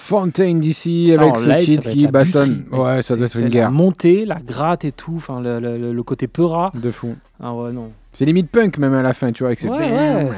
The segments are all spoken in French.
Fontaine d'ici Ça, avec en ce live, titre ça doit qui être la bastonne. buterie. Ouais, ça doit être C'est une la guerre. montée, la gratte et tout, enfin le côté peura. De fou. Ah ouais, non. C'est limite punk même à la fin, tu vois, avec Ouais,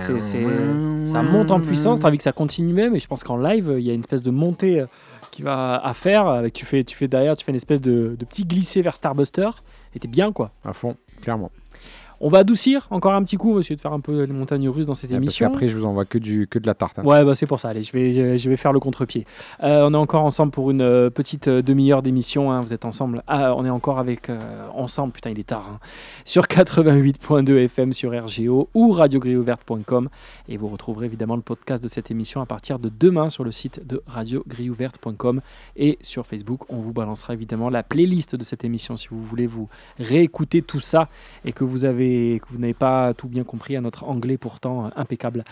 ça monte en puissance, t'as envie que ça continue même, et je pense qu'en live, il y a une espèce de montée qui va à faire, avec tu fais derrière, tu fais une espèce de petit glissé vers Starbuster, et t'es bien, quoi. À fond, clairement. On va adoucir encore un petit coup, essayer de faire un peu les montagnes russes dans cette Parce émission. qu'après, je vous envoie que de la tarte. Hein. Ouais, bah c'est pour ça. Allez, je vais faire le contre-pied. On est encore ensemble pour une petite demi-heure d'émission. Hein. Vous êtes ensemble. Ah, on est encore avec ensemble. Putain, il est tard. Hein. Sur 88.2 FM sur RGO ou radiogriouverte.com. Et vous retrouverez évidemment le podcast de cette émission à partir de demain sur le site de radiogriouverte.com et sur Facebook. On vous balancera évidemment la playlist de cette émission si vous voulez vous réécouter tout ça et que vous n'avez pas tout bien compris à notre anglais pourtant impeccable.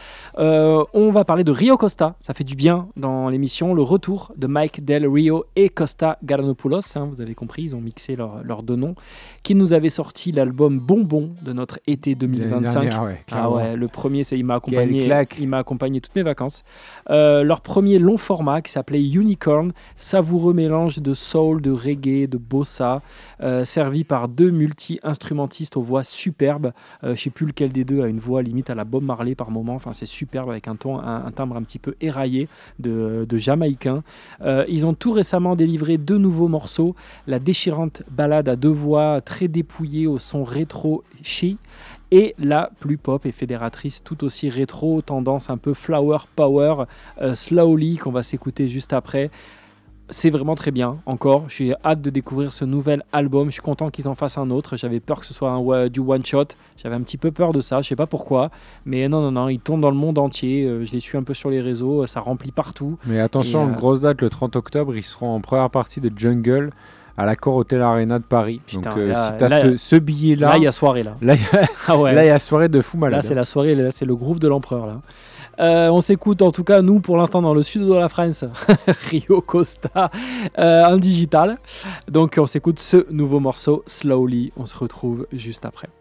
On va parler de Rio Costa, ça fait du bien dans l'émission, le retour de Mike Del Rio et Costa Galanopoulos, hein, vous avez compris, ils ont mixé leurs deux noms, qui nous avait sorti l'album Bonbon de notre été 2025. Ah ouais, le premier, il m'a accompagné toutes mes vacances. Leur premier long format qui s'appelait Unicorn, savoureux mélange de soul, de reggae, de bossa, servi par deux multi-instrumentistes aux voix superbes. Je sais plus lequel des deux a une voix limite à la Bob Marley par moment. Enfin, c'est superbe avec un timbre un petit peu éraillé de Jamaïcain. Ils ont tout récemment délivré 2 nouveaux morceaux. La déchirante ballade à 2 voix très dépouillée au son rétro chi et la plus pop et fédératrice tout aussi rétro, tendance un peu flower power, slowly qu'on va s'écouter juste après. C'est vraiment très bien, encore. J'ai hâte de découvrir ce nouvel album. Je suis content qu'ils en fassent un autre. J'avais peur que ce soit du one-shot. J'avais un petit peu peur de ça, je sais pas pourquoi. Mais non, ils tournent dans le monde entier. Je les suis un peu sur les réseaux. Ça remplit partout. Mais attention, grosse date, le 30 octobre, ils seront en première partie de Jungle à l'Accor Hotel Arena de Paris. Putain, donc si t'as ce billet-là... Là, il y a soirée, là. Là, il y a soirée de fou malade. Là, c'est la soirée, là, c'est le groove de l'empereur, là. On s'écoute en tout cas nous pour l'instant dans le sud de la France Rio Costa en digital, donc on s'écoute ce nouveau morceau Slowly, on se retrouve juste après.